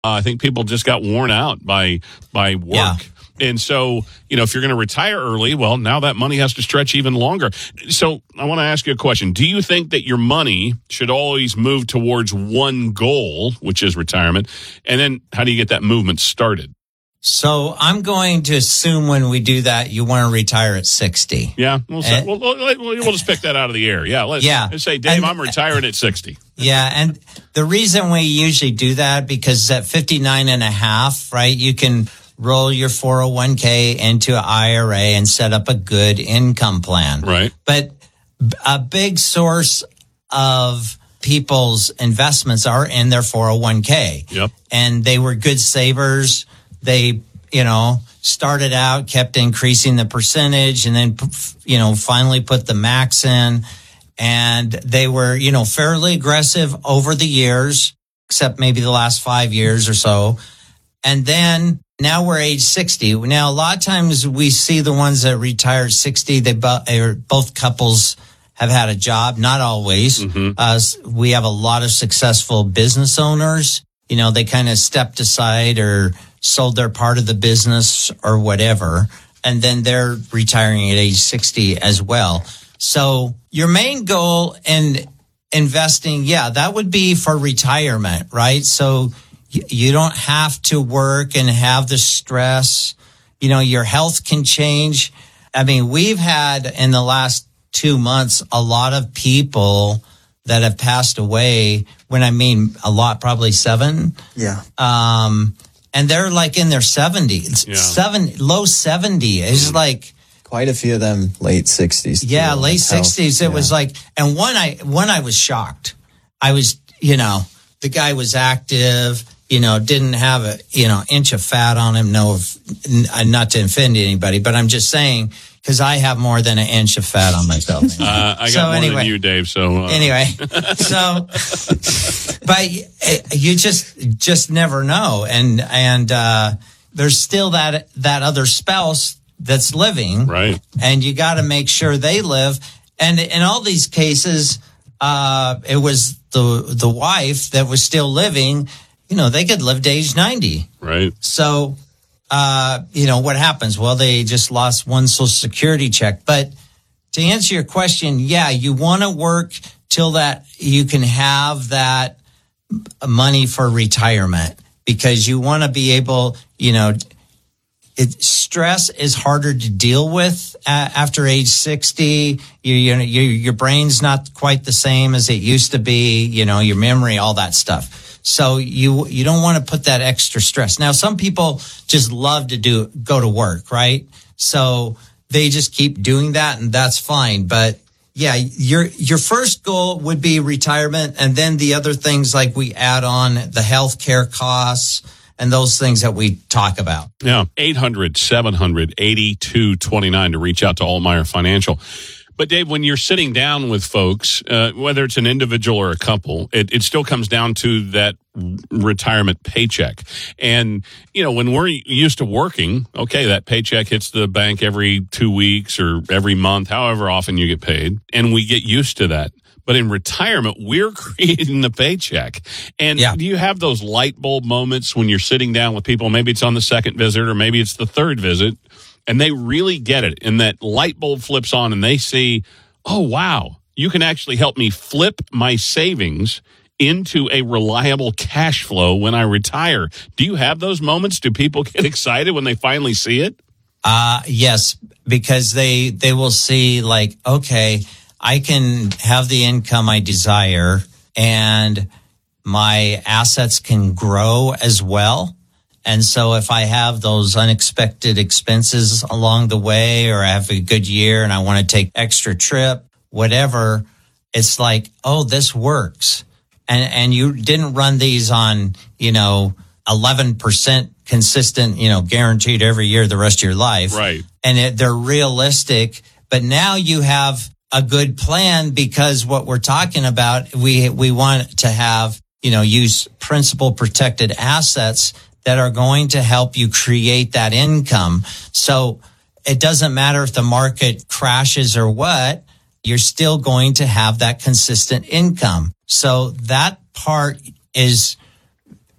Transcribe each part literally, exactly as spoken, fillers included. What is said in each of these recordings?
Uh, I think people just got worn out by by work. Yeah. And so, you know, if you're going to retire early, well, now that money has to stretch even longer. So I want to ask you a question. Do you think that your money should always move towards one goal, which is retirement? And then how do you get that movement started? So I'm going to assume when we do that, you want to retire at sixty. Yeah, we'll, say, And, we'll, we'll, we'll just pick that out of the air. Yeah, let's, yeah. let's say, Dave, and, I'm retiring at sixty. Yeah, and the reason we usually do that, because at fifty-nine and a half, right, you can roll your four oh one k into an I R A and set up a good income plan. Right. But a big source of people's investments are in their four oh one k. Yep. And they were good savers. They, you know, started out, kept increasing the percentage, and then, you know, finally put the max in. And they were, you know, fairly aggressive over the years, except maybe the last five years or so. And then now we're age sixty. Now, a lot of times we see the ones that retired sixty, they bo- both couples have had a job. Not always. Mm-hmm. Uh, we have a lot of successful business owners. You know, they kind of stepped aside or sold their part of the business or whatever. And then they're retiring at age sixty as well. So your main goal in investing, yeah, that would be for retirement, right? So you don't have to work and have the stress. You know, your health can change. I mean, we've had in the last two months a lot of people that have passed away. When I mean a lot, probably seven. Yeah. Um, and they're like in their seventies, yeah. seven, low seventy. It's mm-hmm. like quite a few of them late sixties. Yeah, late sixties. It yeah. was like, and one I one I was shocked. I was, you know, the guy was active. You know, didn't have a, you know, inch of fat on him. No, not to offend anybody, but I'm just saying, because I have more than an inch of fat on myself. Uh, I got so more anyway, than you, Dave. So uh. anyway, so, but you just, just never know. And, and, uh, there's still that, that other spouse that's living. Right. And you got to make sure they live. And in all these cases, uh, it was the, the wife that was still living. You know, they could live to age ninety. Right. So, uh, you know, what happens? Well, they just lost one Social Security check. But to answer your question, yeah, you want to work till that you can have that money for retirement, because you want to be able, you know, it, stress is harder to deal with uh, after age sixty. You, you know, your, your brain's not quite the same as it used to be, you know, your memory, all that stuff. So you you don't want to put that extra stress. Now, some people just love to do go to work, right? So they just keep doing that, and that's fine. But yeah, your your first goal would be retirement, and then the other things like we add on the healthcare costs and those things that we talk about. Yeah, eight hundred, seven hundred, eighty-two twenty-nine to reach out to Altmeyer Financial. But, Dave, when you're sitting down with folks, uh, whether it's an individual or a couple, it, it still comes down to that retirement paycheck. And, you know, when we're used to working, okay, that paycheck hits the bank every two weeks or every month, however often you get paid, and we get used to that. But in retirement, we're creating the paycheck. And yeah. do you have those light bulb moments when you're sitting down with people? Maybe it's on the second visit or maybe it's the third visit. And they really get it. And that light bulb flips on and they see, oh, wow, you can actually help me flip my savings into a reliable cash flow when I retire. Do you have those moments? Do people get excited when they finally see it? Uh, yes, because they, they will see like, okay, I can have the income I desire and my assets can grow as well. And so if I have those unexpected expenses along the way, or I have a good year and I want to take extra trip, whatever, it's like, oh, this works. And and you didn't run these on, you know, eleven percent consistent, you know, guaranteed every year the rest of your life. Right. And it, they're realistic. But now you have a good plan, because what we're talking about, we we want to have, you know, use principal protected assets that are going to help you create that income. So it doesn't matter if the market crashes or what, you're still going to have that consistent income. So that part is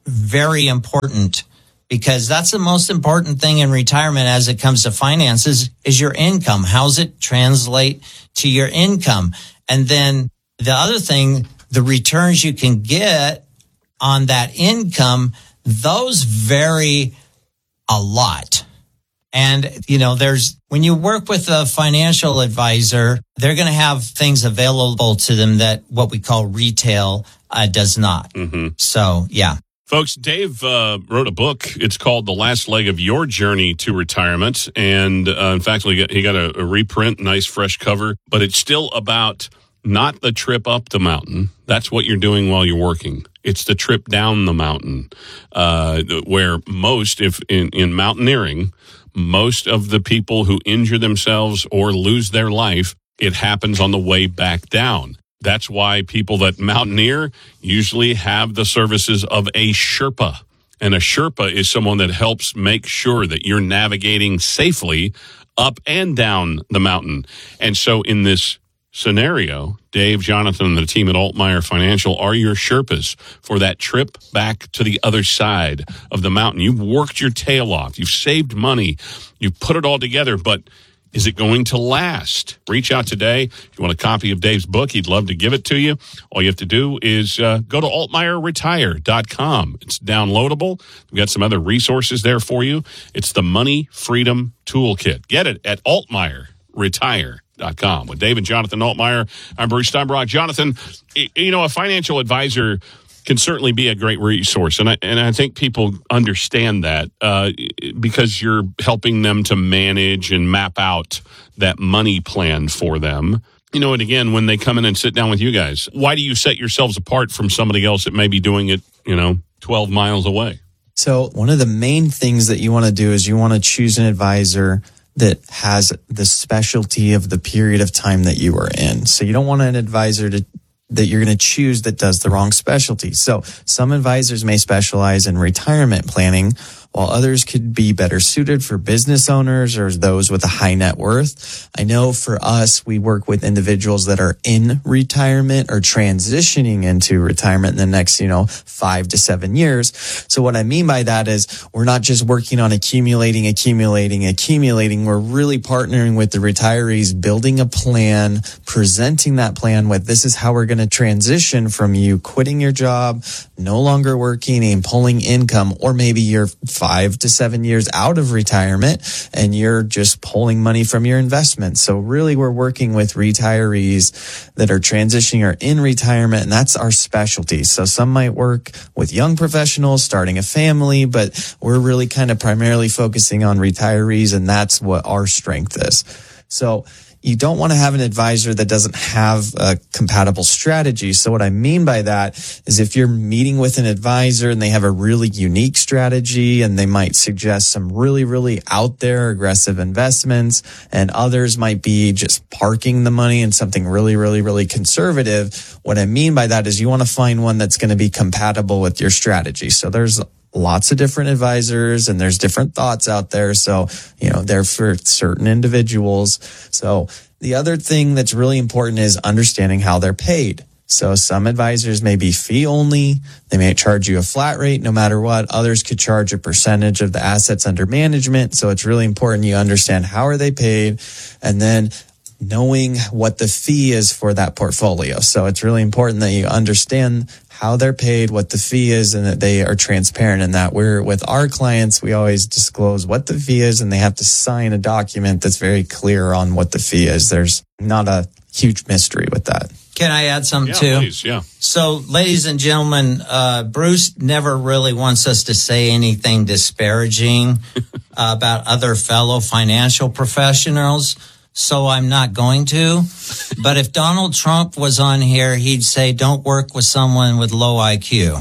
very important, because that's the most important thing in retirement as it comes to finances is your income. How's it translate to your income? And then the other thing, the returns you can get on that income, those vary a lot. And, you know, there's, when you work with a financial advisor, they're going to have things available to them that what we call retail uh, does not. Mm-hmm. So, yeah. Folks, Dave uh, wrote a book. It's called The Last Leg of Your Journey to Retirement. And uh, in fact, he got, he got a, a reprint, nice fresh cover, but it's still about not the trip up the mountain. That's what you're doing while you're working. It's the trip down the mountain, uh, where most, if in, in mountaineering, most of the people who injure themselves or lose their life, it happens on the way back down. That's why people that mountaineer usually have the services of a Sherpa. And a Sherpa is someone that helps make sure that you're navigating safely up and down the mountain. And so in this scenario, Dave, Jonathan, and the team at Altmeyer Financial are your Sherpas for that trip back to the other side of the mountain. You've worked your tail off. You've saved money. You've put it all together, but is it going to last? Reach out today. If you want a copy of Dave's book, he'd love to give it to you. All you have to do is uh, go to altmeyer retire dot com. It's downloadable. We've got some other resources there for you. It's the Money Freedom Toolkit. Get it at altmeyer retire dot com. With Dave and Jonathan Altmeyer, I'm Bruce Steinbrock. Jonathan, you know, a financial advisor can certainly be a great resource. And I, and I think people understand that uh, because you're helping them to manage and map out that money plan for them. You know, and again, when they come in and sit down with you guys, why do you set yourselves apart from somebody else that may be doing it, you know, twelve miles away? So one of the main things that you want to do is you want to choose an advisor that has the specialty of the period of time that you are in. So you don't want an advisor to that you're going to choose that does the wrong specialty. So some advisors may specialize in retirement planning, while others could be better suited for business owners or those with a high net worth. I know for us, we work with individuals that are in retirement or transitioning into retirement in the next, you know, five to seven years. So what I mean by that is we're not just working on accumulating, accumulating, accumulating. We're really partnering with the retirees, building a plan, presenting that plan with this is how we're going to transition from you quitting your job, no longer working and pulling income, or maybe you're five to seven years out of retirement and you're just pulling money from your investments. So really we're working with retirees that are transitioning or in retirement, and that's our specialty. So some might work with young professionals starting a family, but we're really kind of primarily focusing on retirees, and that's what our strength is. So you don't want to have an advisor that doesn't have a compatible strategy. So what I mean by that is if you're meeting with an advisor and they have a really unique strategy and they might suggest some really, really out there aggressive investments, and others might be just parking the money in something really, really, really conservative. What I mean by that is you want to find one that's going to be compatible with your strategy. So there's lots of different advisors and there's different thoughts out there. So, you know, they're for certain individuals. So the other thing that's really important is understanding how they're paid. So some advisors may be fee only. They may charge you a flat rate no matter what. Others could charge a percentage of the assets under management. So it's really important you understand how are they paid, and then knowing what the fee is for that portfolio. So it's really important that you understand how they're paid, what the fee is, and that they are transparent in that. We're with our clients, we always disclose what the fee is, and they have to sign a document that's very clear on what the fee is. There's not a huge mystery with that. Can I add something yeah, too? Please, yeah. So, ladies and gentlemen, uh, Bruce never really wants us to say anything disparaging about other fellow financial professionals. So I'm not going to. But if Donald Trump was on here, he'd say, don't work with someone with low I Q.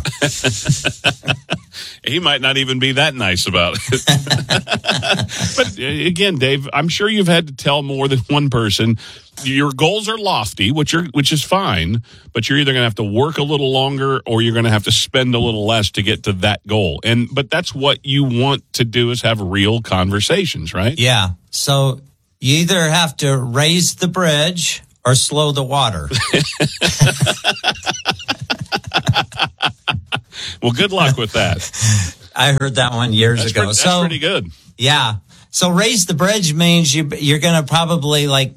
He might not even be that nice about it. But again, Dave, I'm sure you've had to tell more than one person. Your goals are lofty, which are which is fine, but you're either going to have to work a little longer or you're going to have to spend a little less to get to that goal. And but that's what you want to do, is have real conversations, right? Yeah. So you either have to raise the bridge or slow the water. Well, good luck with that. I heard that one years that's ago. Pretty, that's so, pretty good. Yeah. So raise the bridge means you, you're going to probably like,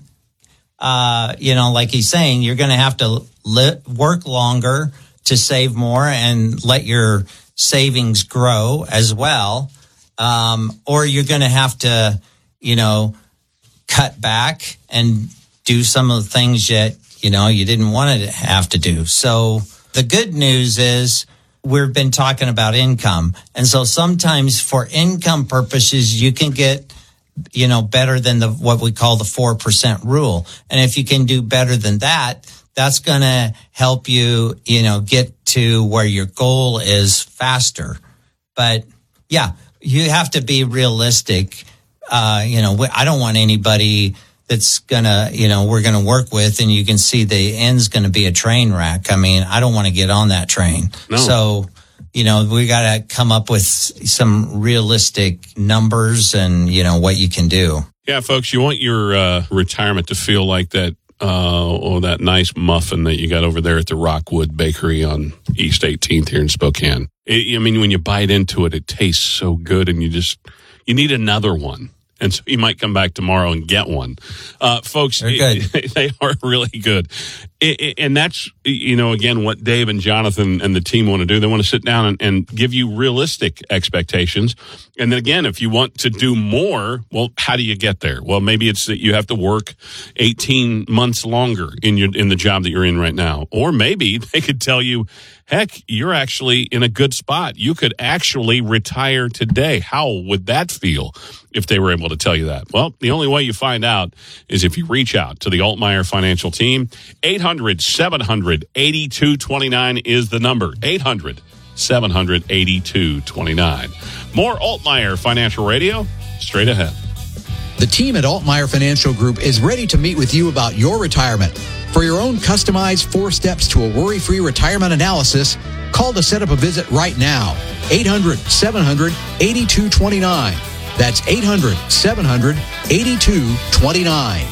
uh, you know, like he's saying, you're going to have to li- work longer to save more and let your savings grow as well. Um, or you're going to have to, you know, cut back and do some of the things that, you know, you didn't want to have to do. So the good news is we've been talking about income. And so sometimes for income purposes, you can get, you know, better than the what we call the four percent rule. And if you can do better than that, that's going to help you, you know, get to where your goal is faster. But yeah, you have to be realistic. Uh, you know, I don't want anybody that's gonna, you know, we're gonna work with, and you can see the end's gonna be a train wreck. I mean, I don't want to get on that train. No. So, you know, we got to come up with some realistic numbers and, you know, what you can do. Yeah, folks, you want your uh, retirement to feel like that, uh, oh, that nice muffin that you got over there at the Rockwood Bakery on East eighteenth here in Spokane. It, I mean, when you bite into it, it tastes so good, and you just, you need another one. And so you might come back tomorrow and get one. Uh, folks, it, they are really good. It, it, and that's, you know, again, what Dave and Jonathan and the team want to do. They want to sit down and, and give you realistic expectations. And then again, if you want to do more, well, how do you get there? Well, maybe it's that you have to work eighteen months longer in your in the job that you're in right now. Or maybe they could tell you, heck, you're actually in a good spot. You could actually retire today. How would that feel if they were able to tell you that? Well, the only way you find out is if you reach out to the Altmaier Financial Team. eight hundred, seven hundred, eighty-two twenty-nine is the number. eight hundred, seven hundred, eighty-two twenty-nine. More Altmaier Financial Radio straight ahead. The team at Altmaier Financial Group is ready to meet with you about your retirement. For your own customized four steps to a worry-free retirement analysis, call to set up a visit right now. eight hundred, seven hundred, eighty-two twenty-nine. That's eight hundred, seven hundred, eighty-two twenty-nine.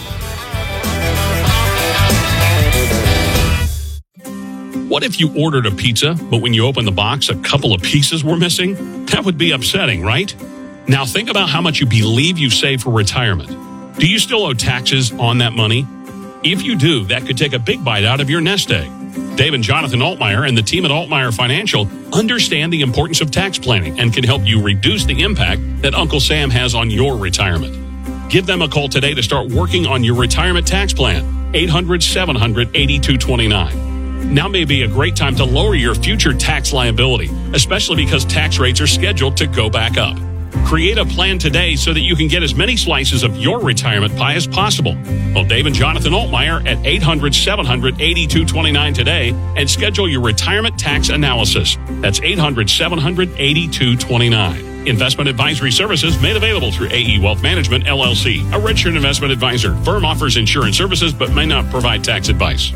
What if you ordered a pizza, but when you opened the box, a couple of pieces were missing? That would be upsetting, right? Now think about how much you believe you saved for retirement. Do you still owe taxes on that money? If you do, that could take a big bite out of your nest egg. Dave and Jonathan Altmaier and the team at Altmaier Financial understand the importance of tax planning and can help you reduce the impact that Uncle Sam has on your retirement. Give them a call today to start working on your retirement tax plan. eight hundred, seven hundred, eighty-two twenty-nine. Now may be a great time to lower your future tax liability, especially because tax rates are scheduled to go back up. Create a plan today so that you can get as many slices of your retirement pie as possible. Well, Dave and Jonathan Altmaier at eight hundred, seven hundred, eighty-two twenty-nine today and schedule your retirement tax analysis. That's eight hundred, seven hundred, eighty-two twenty-nine. Investment advisory services made available through A E Wealth Management, L L C, a registered investment advisor. Firm offers insurance services but may not provide tax advice.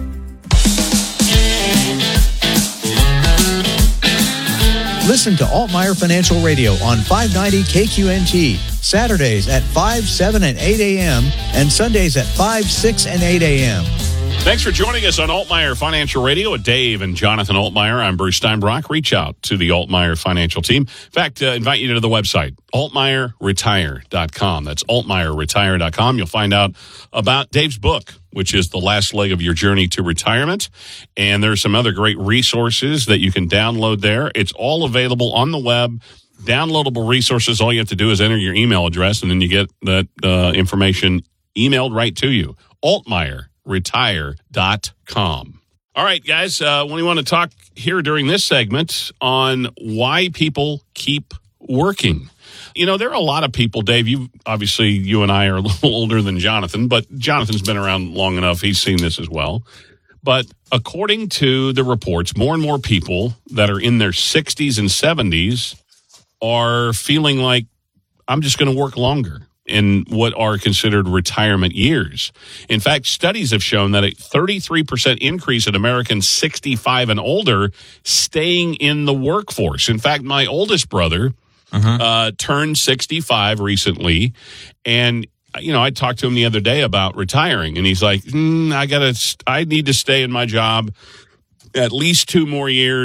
Listen to Altmaier Financial Radio on five ninety K Q N T, Saturdays at five, seven, and eight a.m., and Sundays at five, six, and eight a.m. Thanks for joining us on Altmaier Financial Radio with Dave and Jonathan Altmaier. I'm Bruce Steinbrock. Reach out to the Altmaier Financial Team. In fact, uh, invite you to the website, altmaier retire dot com. That's altmaier retire dot com. You'll find out about Dave's book, which is The Last Leg of Your Journey to Retirement. And there's some other great resources that you can download there. It's all available on the web. Downloadable resources. All you have to do is enter your email address, and then you get that uh, information emailed right to you. altmaier retire dot com. All right, guys, uh, we want to talk here during this segment on why people keep working. You know, there are a lot of people, Dave, you obviously, you and I are a little older than Jonathan, but Jonathan's been around long enough. He's seen this as well. But according to the reports, more and more people that are in their sixties and seventies are feeling like, I'm just going to work longer in what are considered retirement years. In fact, studies have shown that a thirty-three percent increase in Americans sixty-five and older staying in the workforce. In fact, my oldest brother uh-huh. uh, turned sixty-five recently, and you know, I talked to him the other day about retiring, and he's like, mm, I gotta, I need to stay in my job at least two more years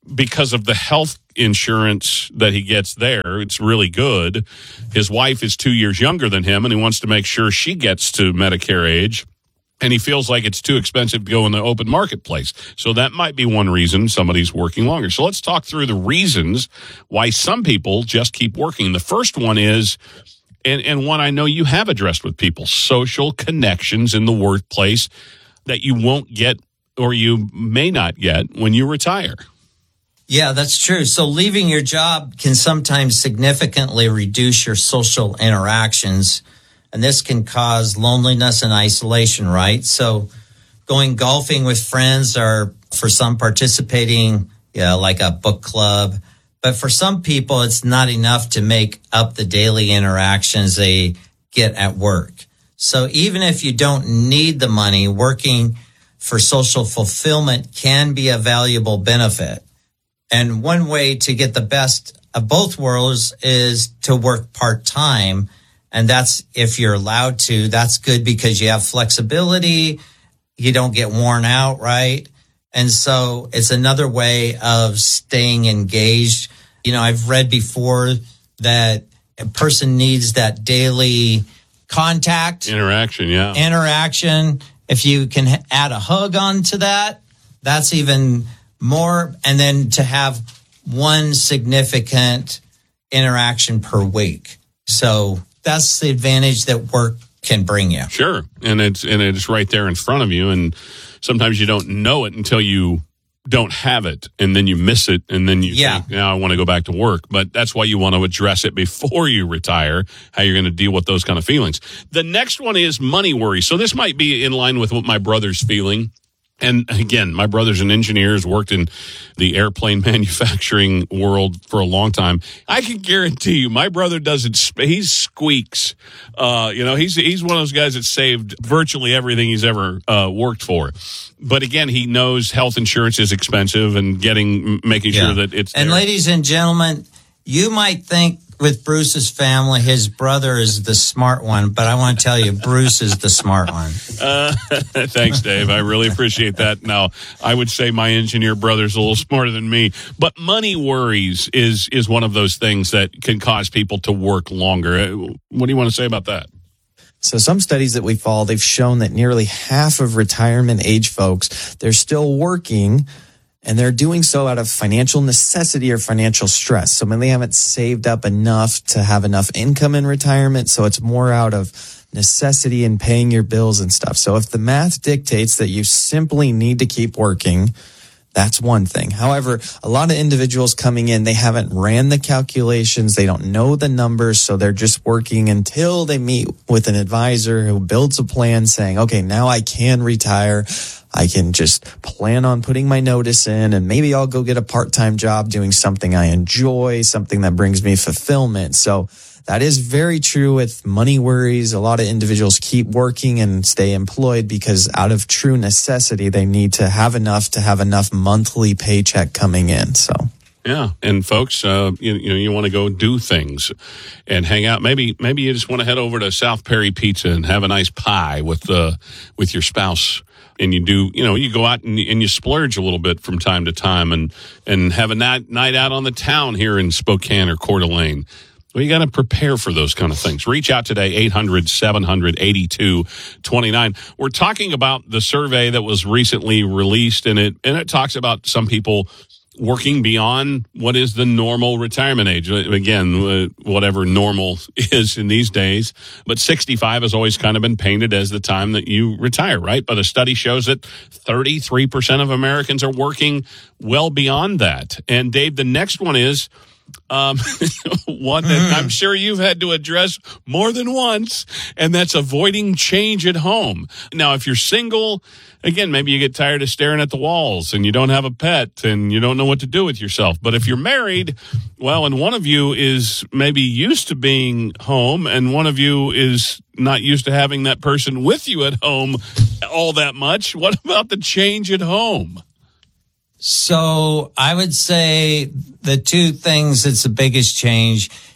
because of the health insurance that he gets there, it's really good. His wife is two years younger than him, and he wants to make sure she gets to Medicare age. And he feels like it's too expensive to go in the open marketplace. So that might be one reason somebody's working longer. So let's talk through the reasons why some people just keep working. The first one is, and, and one I know you have addressed with people, social connections in the workplace that you won't get or you may not get when you retire. Yeah, that's true. So leaving your job can sometimes significantly reduce your social interactions. And this can cause loneliness and isolation, right? So going golfing with friends, or for some participating, yeah, like a book club. But for some people, it's not enough to make up the daily interactions they get at work. So even if you don't need the money, working for social fulfillment can be a valuable benefit. And one way to get the best of both worlds is to work part-time. And that's, if you're allowed to, that's good because you have flexibility. You don't get worn out, right? And so it's another way of staying engaged. You know, I've read before that a person needs that daily contact. Interaction, yeah. Interaction. If you can add a hug onto that, that's even more. And then to have one significant interaction per week. So that's the advantage that work can bring you. Sure. And it's and it's right there in front of you. And sometimes you don't know it until you don't have it. And then you miss it. And then you yeah. think, now I want to go back to work. But that's why you want to address it before you retire, how you're going to deal with those kind of feelings. The next one is money worry. So this might be in line with what my brother's feeling. And again, my brother's an engineer, has worked in the airplane manufacturing world for a long time. I can guarantee you, my brother doesn't, he squeaks. Uh, you know, he's, he's one of those guys that saved virtually everything he's ever, uh, worked for. But again, he knows health insurance is expensive and getting, making yeah. sure that it's And there. Ladies and gentlemen, you might think with Bruce's family, his brother is the smart one, but I want to tell you, Bruce is the smart one. Uh, thanks, Dave. I really appreciate that. Now, I would say my engineer brother's a little smarter than me, but money worries is is one of those things that can cause people to work longer. What do you want to say about that? So some studies that we follow, they've shown that nearly half of retirement age folks, they're still working, and they're doing so out of financial necessity or financial stress. So maybe they haven't saved up enough to have enough income in retirement. So it's more out of necessity and paying your bills and stuff. So if the math dictates that you simply need to keep working, that's one thing. However, a lot of individuals coming in, they haven't ran the calculations. They don't know the numbers. So they're just working until they meet with an advisor who builds a plan saying, okay, now I can retire. I can just plan on putting my notice in, and maybe I'll go get a part-time job doing something I enjoy, something that brings me fulfillment. So that is very true with money worries. A lot of individuals keep working and stay employed because out of true necessity, they need to have enough to have enough monthly paycheck coming in. So. Yeah, and folks, uh, you, you know, you want to go do things and hang out. Maybe, maybe you just want to head over to South Perry Pizza and have a nice pie with uh, with your spouse. And you do, you know, you go out and, and you splurge a little bit from time to time, and and have a night night out on the town here in Spokane or Coeur d'Alene. Well, you got to prepare for those kind of things. Reach out today, eight hundred, seven hundred, eighty-two twenty-nine. We're talking about the survey that was recently released, and it and it talks about some people working beyond what is the normal retirement age. Again, whatever normal is in these days. But sixty-five has always kind of been painted as the time that you retire, right? But a study shows that thirty-three percent of Americans are working well beyond that. And Dave, the next one is um, one that I'm sure you've had to address more than once, and that's avoiding change at home. Now, if you're single, again, maybe you get tired of staring at the walls and you don't have a pet and you don't know what to do with yourself. But if you're married, well, and one of you is maybe used to being home and one of you is not used to having that person with you at home all that much, what about the change at home? So I would say the two things that's the biggest change,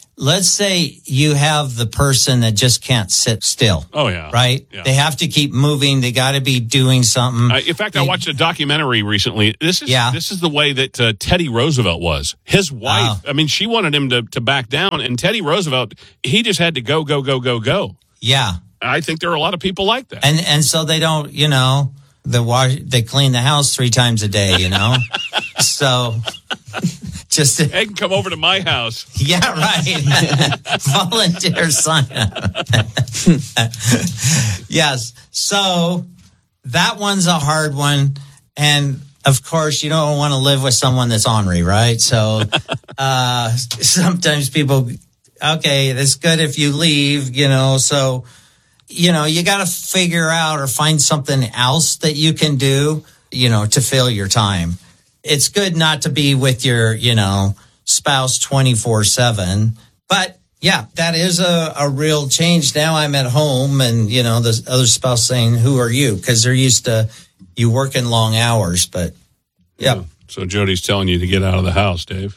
let's say you have the person that just can't sit still. Oh, yeah. Right? Yeah. They have to keep moving. They got to be doing something. Uh, in fact, I watched a documentary recently. This is Yeah. this is the way that uh, Teddy Roosevelt was. His wife, Oh. I mean, she wanted him to, to back down, and Teddy Roosevelt, he just had to go, go, go, go, go. Yeah. I think there are a lot of people like that. And and so they don't, you know, the wash, they clean the house three times a day, you know? So just to, They can come over to my house. yeah, right. Volunteer sign up. Yes. So that one's a hard one. And of course, you don't want to live with someone that's ornery, right? So uh, sometimes people, okay, it's good if you leave, you know, so, you know, you got to figure out or find something else that you can do, you know, to fill your time. It's good not to be with your, you know, spouse twenty-four seven. But yeah, that is a, a real change. Now I'm at home and, you know, the other spouse saying, who are you? Because they're used to you working long hours. But yeah. Yeah. So Jody's telling you to get out of the house, Dave.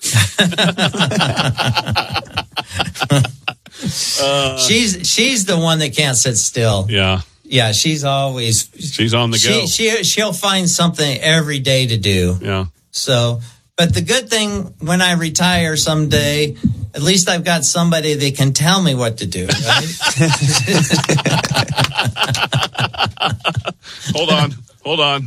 uh, she's she's the one that can't sit still. yeah. Yeah, she's always She's on the go. she, she she'll find something every day to do. Yeah. So, but the good thing when I retire someday, at least I've got somebody that can tell me what to do. Right? Hold on. Hold on.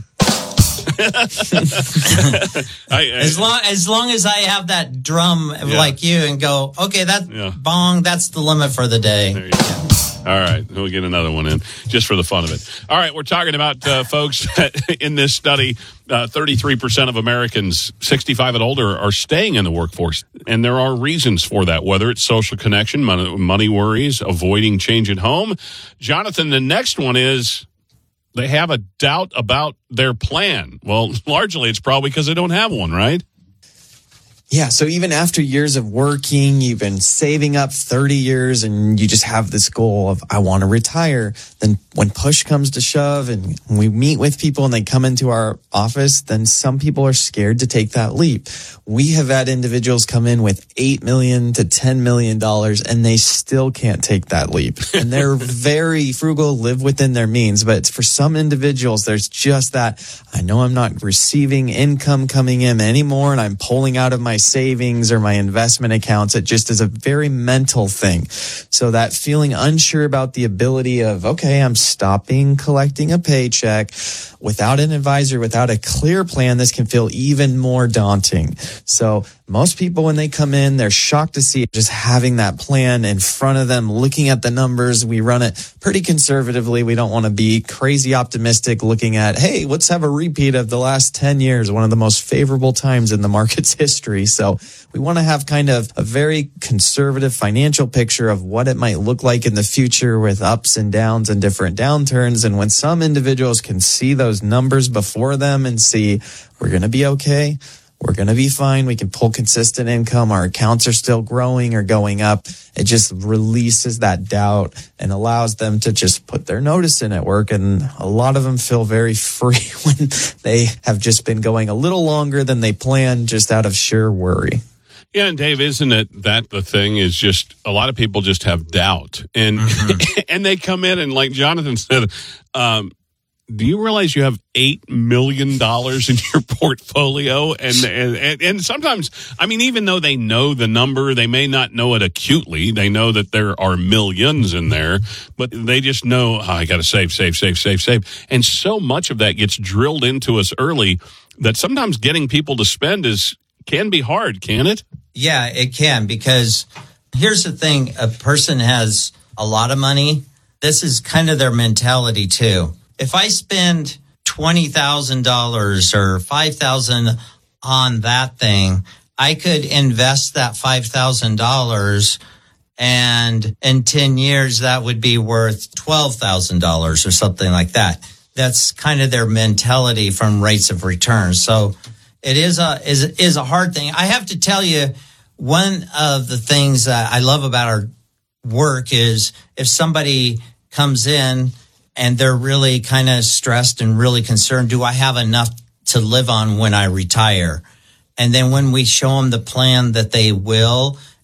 I, I, as long as long as I have that drum Yeah. like you and go, okay, that Yeah. bong, that's the limit for the day. There you go. All right, we'll get another one in just for the fun of it. All right, we're talking about uh, folks that in this study, uh, thirty-three percent of Americans sixty-five and older are staying in the workforce. And there are reasons for that, whether it's social connection, money, money worries, avoiding change at home. Jonathan, the next one is they have a doubt about their plan. Well, largely it's probably because they don't have one, right? Yeah, so even after years of working, you've been saving up thirty years and you just have this goal of, I want to retire. Then when push comes to shove and we meet with people and they come into our office, then some people are scared to take that leap. We have had individuals come in with eight million dollars to ten million dollars and they still can't take that leap. And they're very frugal, live within their means. But for some individuals, there's just that, I know I'm not receiving income coming in anymore and I'm pulling out of my savings or my investment accounts. It just is a very mental thing. So that feeling unsure about the ability of, okay, I'm stopping collecting a paycheck without an advisor, without a clear plan, this can feel even more daunting. So most people, when they come in, they're shocked to see just having that plan in front of them, looking at the numbers. We run it pretty conservatively. We don't want to be crazy optimistic looking at, hey, let's have a repeat of the last ten years, one of the most favorable times in the market's history. So we want to have kind of a very conservative financial picture of what it might look like in the future with ups and downs and different downturns. And when some individuals can see those numbers before them and see, we're going to be okay, we're going to be fine, we can pull consistent income, our accounts are still growing or going up, it just releases that doubt and allows them to just put their notice in at work. And a lot of them feel very free when they have just been going a little longer than they planned, just out of sheer worry. Yeah, and Dave, isn't it that the thing is just a lot of people just have doubt, and mm-hmm. and they come in and like Jonathan said, um, do you realize you have eight million dollars in your portfolio? And, and and sometimes, I mean, even though they know the number, they may not know it acutely. They know that there are millions in there, but they just know, oh, I got to save, save, save, save, save. And so much of that gets drilled into us early that sometimes getting people to spend is can be hard, can it? Yeah, it can, because here's the thing. A person has a lot of money. This is kind of their mentality too. If I spend twenty thousand dollars or five thousand dollars on that thing, I could invest that five thousand dollars and in ten years, that would be worth twelve thousand dollars or something like that. That's kind of their mentality from rates of return. So it is a, is, is a hard thing. I have to tell you, one of the things that I love about our work is if somebody comes in and they're really kind of stressed and really concerned, do I have enough to live on when I retire? And then when we show them the plan that they will,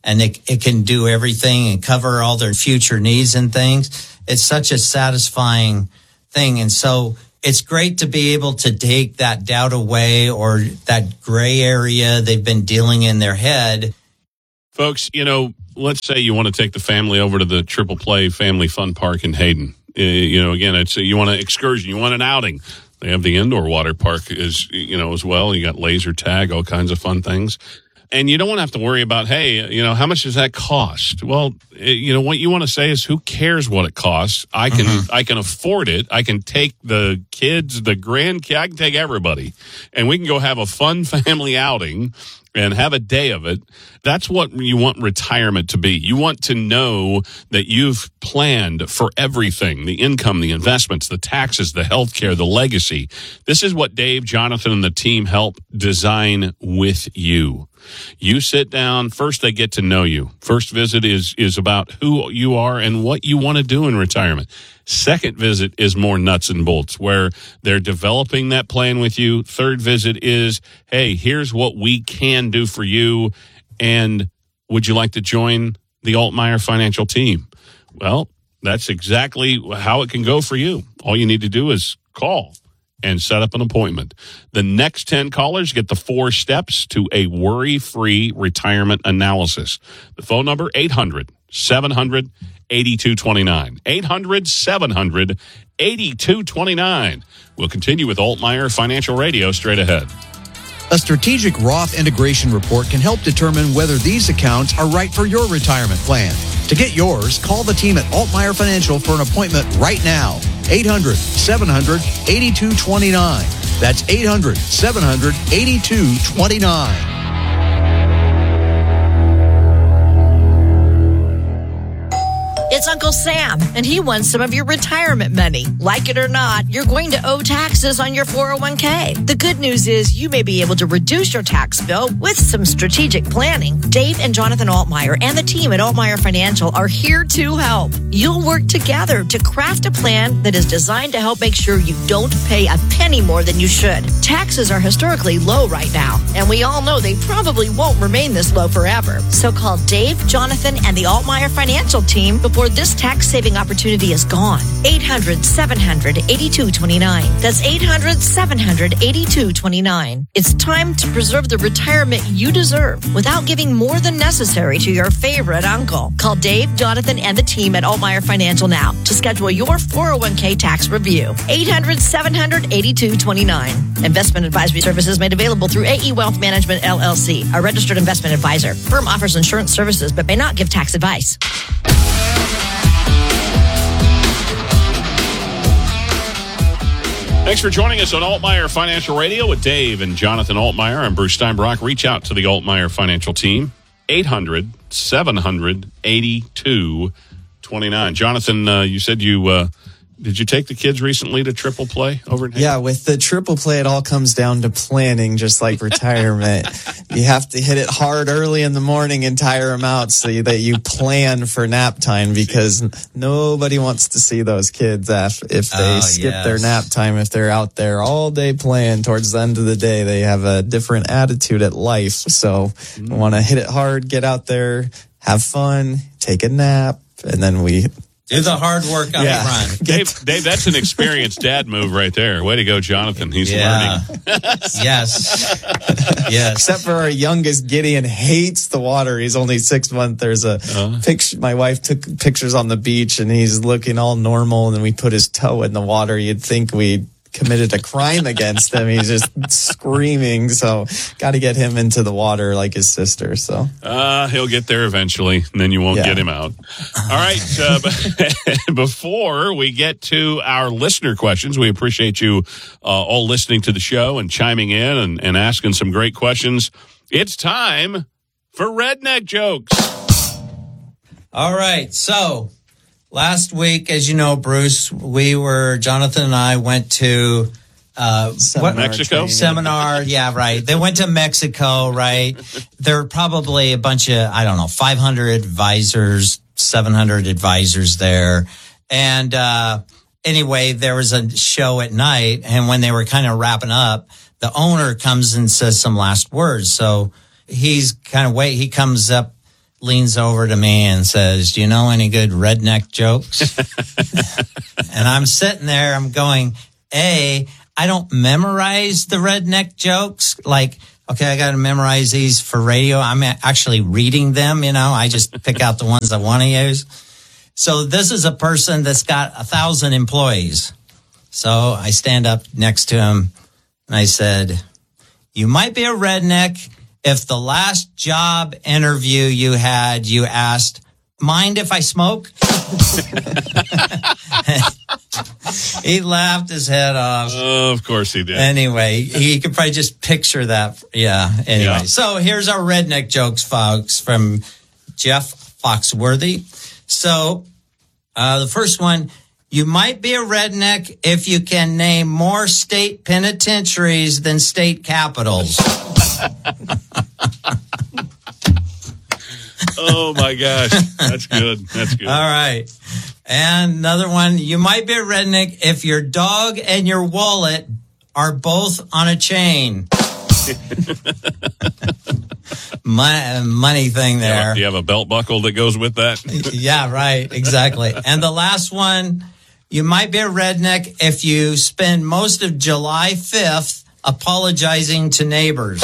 and it, it can do everything and cover all their future needs and things. It's such a satisfying thing. And so it's great to be able to take that doubt away or that gray area they've been dealing in their head. Folks, you know, let's say you want to take the family over to the Triple Play Family Fun Park in Hayden. Uh, you know, again, it's you want an excursion, you want an outing. They have the indoor water park as you know as well. You got laser tag, all kinds of fun things, and you don't want to have to worry about, hey, you know, how much does that cost? Well, you know, what you want to say is, who cares what it costs? I can mm-hmm. I can afford it. I can take the kids, the grandkids, I can take everybody, and we can go have a fun family outing and have a day of it. That's what you want retirement to be. You want to know that you've planned for everything, the income, the investments, the taxes, the health care, the legacy. This is what Dave, Jonathan, and the team help design with you. You sit down. First, they get to know you. First visit is, is about who you are and what you want to do in retirement. Second visit is more nuts and bolts, where they're developing that plan with you. Third visit is, hey, here's what we can do for you, and would you like to join the Altmaier Financial team? Well, that's exactly how it can go for you. All you need to do is call and set up an appointment. The next ten callers get the four steps to a worry-free retirement analysis. The phone number, eight hundred, seven hundred, eighty-two twenty-nine. eight hundred, seven hundred, eighty-two twenty-nine. We'll continue with Altmaier Financial Radio straight ahead. A strategic Roth integration report can help determine whether these accounts are right for your retirement plan. To get yours, call the team at Altmaier Financial for an appointment right now. eight hundred, seven hundred, eighty-two twenty-nine. That's eight hundred, seven hundred, eighty-two twenty-nine. It's Uncle Sam, and he wants some of your retirement money. Like it or not, you're going to owe taxes on your four oh one k. The good news is you may be able to reduce your tax bill with some strategic planning. Dave and Jonathan Altmaier and the team at Altmaier Financial are here to help. You'll work together to craft a plan that is designed to help make sure you don't pay a penny more than you should. Taxes are historically low right now, and we all know they probably won't remain this low forever. So call Dave, Jonathan, and the Altmaier Financial team before this tax-saving opportunity is gone. eight hundred, seven hundred, eighty-two twenty-nine. That's eight hundred, seven hundred, eighty-two twenty-nine. It's time to preserve the retirement you deserve without giving more than necessary to your favorite uncle. Call Dave, Jonathan, and the team at Altmaier Financial now to schedule your four oh one k tax review. eight hundred, seven hundred, eighty-two twenty-nine. Investment advisory services made available through A E Wealth Management, L L C, a registered investment advisor. Firm offers insurance services but may not give tax advice. Thanks for joining us on Altmaier Financial Radio with Dave and Jonathan Altmaier. I'm Bruce Steinbrock. Reach out to the Altmaier Financial team, eight hundred, seven hundred, eighty-two twenty-nine. Jonathan, uh, you said you uh, did you take the kids recently to Triple Play over in Hayden? Yeah, with the Triple Play, it all comes down to planning, just like retirement. You have to hit it hard early in the morning and tire them out so that you plan for nap time, because nobody wants to see those kids if, if they Oh, skip yes. their nap time. If they're out there all day playing, towards the end of the day, they have a different attitude at life. So mm. we want to hit it hard, get out there, have fun, take a nap, and then we... Do the hard work up Yeah. front. Dave, Dave, that's an experienced dad move right there. Way to go, Jonathan. He's Yeah. learning. Yes. Yes. Except for our youngest, Gideon hates the water. He's only six months. There's a Uh. picture. My wife took pictures on the beach, and he's looking all normal. And then we put his toe in the water. You'd think we committed a crime against him. He's just screaming. So got to get him into the water like his sister. So Uh, he'll get there eventually, and then you won't Yeah. get him out. All right. Uh, but before we get to our listener questions, we appreciate you uh, all listening to the show and chiming in and, and asking some great questions. It's time for Redneck Jokes. All right. So last week, as you know, Bruce, we were, Jonathan and I went to uh, Seminar Mexico? training. Seminar. Yeah, right. They went to Mexico, right? There were probably a bunch of, I don't know, five hundred advisors, seven hundred advisors there. And uh, anyway, there was a show at night. And when they were kind of wrapping up, the owner comes and says some last words. So he's kind of wait. He comes up leans over to me and says, "Do you know any good redneck jokes?" And I'm sitting there, I'm going, A, I don't memorize the redneck jokes. Like, okay, I got to memorize these for radio. I'm actually reading them, you know. I just pick out the ones I want to use. So this is a person that's got a thousand employees. So I stand up next to him and I said, "You might be a redneck if the last job interview you had, you asked, 'Mind if I smoke?'" He laughed his head off. Uh, of course he did. Anyway, he could probably just picture that. Yeah. Anyway, Yeah. So here's our redneck jokes, folks, from Jeff Foxworthy. So uh, the first one, you might be a redneck if you can name more state penitentiaries than state capitals. Oh, my gosh. That's good. That's good. All right. And another one, you might be a redneck if your dog and your wallet are both on a chain. Mon- money thing there. Do you have a belt buckle that goes with that? Yeah, right. Exactly. And the last one, you might be a redneck if you spend most of July fifth apologizing to neighbors.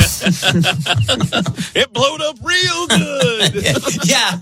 It blowed up real good. Yeah.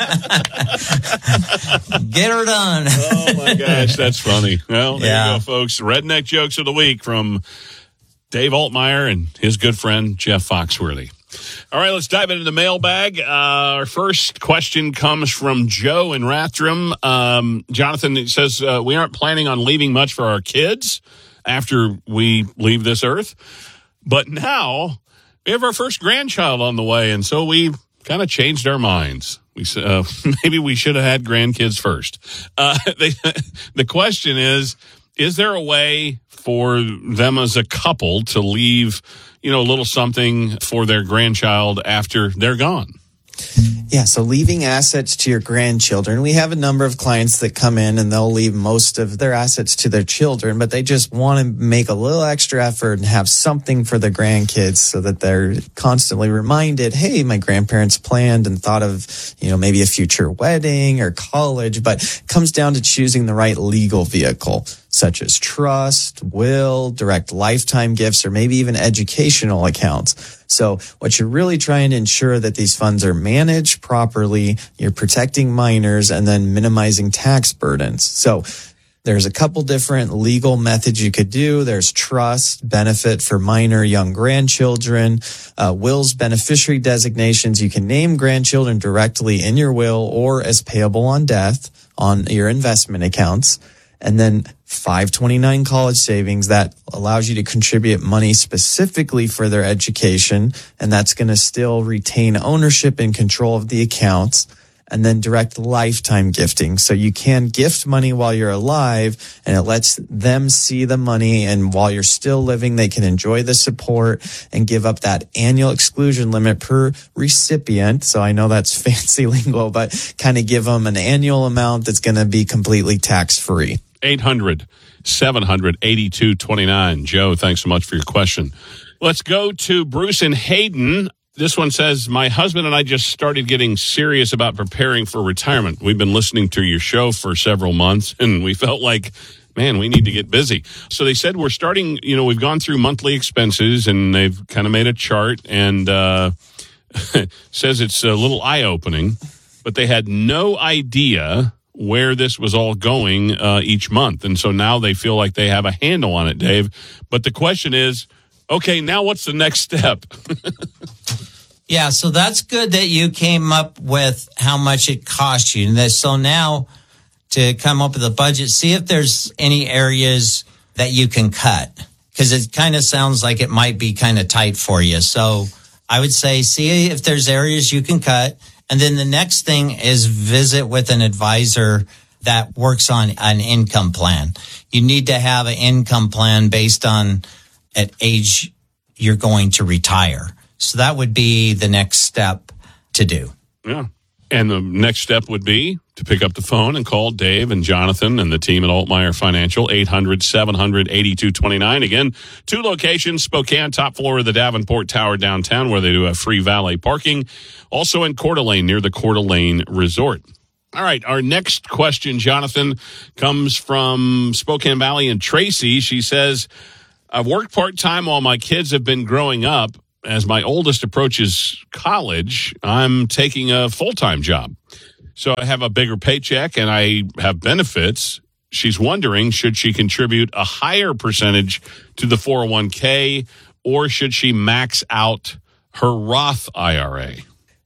Get her done. Oh, my gosh. That's funny. Well, there Yeah. you go, folks. Redneck Jokes of the Week from Dave Altmeyer and his good friend, Jeff Foxworthy. All right, let's dive into the mailbag. Uh, our first question comes from Joe in Rathdrum. Um, Jonathan says, uh, we aren't planning on leaving much for our kids after we leave this earth. But now we have our first grandchild on the way, and so we kind of changed our minds. We uh, maybe we should have had grandkids first. Uh, they, the question is, is there a way for them as a couple to leave, you know, a little something for their grandchild after they're gone? Yeah, so leaving assets to your grandchildren. We have a number of clients that come in and they'll leave most of their assets to their children, but they just want to make a little extra effort and have something for their grandkids so that they're constantly reminded, hey, my grandparents planned and thought of, you know, maybe a future wedding or college, but it comes down to choosing the right legal vehicle, such as trust, will, direct lifetime gifts, or maybe even educational accounts. So what you're really trying to ensure that these funds are managed properly, you're protecting minors, and then minimizing tax burdens. So there's a couple different legal methods you could do. There's trust, benefit for minor young grandchildren, uh, wills, beneficiary designations. You can name grandchildren directly in your will or as payable on death on your investment accounts. And then five twenty-nine college savings that allows you to contribute money specifically for their education. And that's going to still retain ownership and control of the accounts. And then direct lifetime gifting. So you can gift money while you're alive and it lets them see the money. And while you're still living, they can enjoy the support and give up that annual exclusion limit per recipient. So I know that's fancy lingo, but kind of give them an annual amount that's going to be completely tax free. eight hundred, seven hundred, eighty-two twenty-nine. Joe, thanks so much for your question. Let's go to Bruce and Hayden. This one says, my husband and I just started getting serious about preparing for retirement. We've been listening to your show for several months, and we felt like, man, we need to get busy. So they said we're starting, you know, we've gone through monthly expenses, and they've kind of made a chart, and uh, says it's a little eye-opening, but they had no idea where this was all going uh, each month. And so now they feel like they have a handle on it, Dave. But the question is, okay, now what's the next step? Yeah, so that's good that you came up with how much it cost you. And so now to come up with a budget, see if there's any areas that you can cut, because it kind of sounds like it might be kind of tight for you. So I would say see if there's areas you can cut. And then the next thing is visit with an advisor that works on an income plan. You need to have an income plan based on at age you're going to retire. So that would be the next step to do. Yeah. And the next step would be to pick up the phone and call Dave and Jonathan and the team at Altmeyer Financial, eight hundred, seven hundred, eighty-two twenty-nine. Again, two locations, Spokane, top floor of the Davenport Tower downtown, where they do have free valet parking. Also in Coeur d'Alene, near the Coeur d'Alene Resort. All right, our next question, Jonathan, comes from Spokane Valley and Tracy. She says, I've worked part-time while my kids have been growing up. As my oldest approaches college, I'm taking a full-time job. So I have a bigger paycheck and I have benefits. She's wondering, should she contribute a higher percentage to the four oh one k, or should she max out her Roth I R A?